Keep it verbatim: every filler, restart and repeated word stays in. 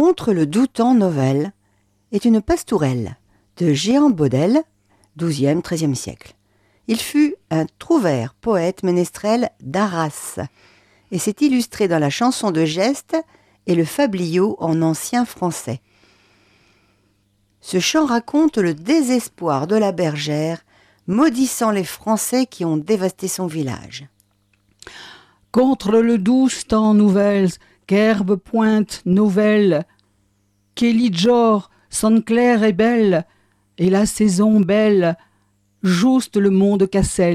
Contre le doux temps novel est une pastourelle de Jehan Bodel, douzième treizième siècle. Il fut un trouvère, poète, ménestrel d'Arras et s'est illustré dans la chanson de geste et le fabliau en ancien français. Ce chant raconte le désespoir de la bergère maudissant les Français qui ont dévasté son village. Contre le douce temps nouvelles, qu'herbe pointe nouvelle, qu'Elijor sonne claire et belle, et la saison belle, juste le monde cassel.